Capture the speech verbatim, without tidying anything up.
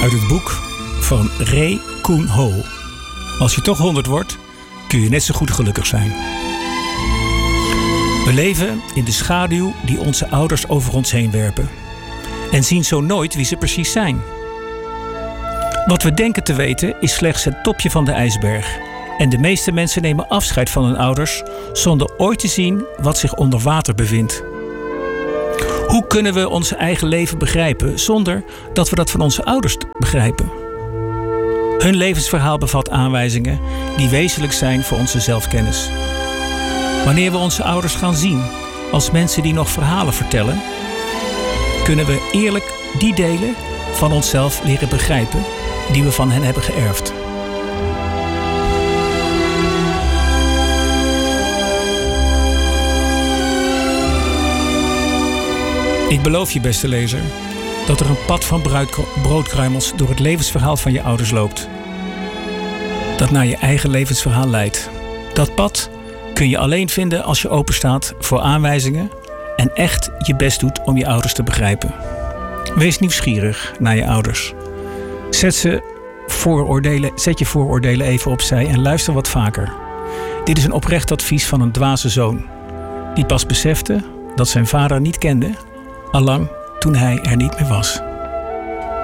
Uit het boek van Ray Koen Ho. Als je toch honderd wordt, kun je net zo goed gelukkig zijn. We leven in de schaduw die onze ouders over ons heen werpen. En zien zo nooit wie ze precies zijn. Wat we denken te weten is slechts het topje van de ijsberg. En de meeste mensen nemen afscheid van hun ouders zonder ooit te zien wat zich onder water bevindt. Hoe kunnen we ons eigen leven begrijpen zonder dat we dat van onze ouders begrijpen? Hun levensverhaal bevat aanwijzingen die wezenlijk zijn voor onze zelfkennis. Wanneer we onze ouders gaan zien als mensen die nog verhalen vertellen, kunnen we eerlijk die delen van onszelf leren begrijpen die we van hen hebben geërfd. Ik beloof je, beste lezer, dat er een pad van broodkruimels door het levensverhaal van je ouders loopt. Dat naar je eigen levensverhaal leidt. Dat pad kun je alleen vinden als je openstaat voor aanwijzingen en echt je best doet om je ouders te begrijpen. Wees nieuwsgierig naar je ouders. Zet, ze vooroordelen, zet je vooroordelen even opzij en luister wat vaker. Dit is een oprecht advies van een dwaze zoon, die pas besefte dat zijn vader niet kende, allang toen hij er niet meer was.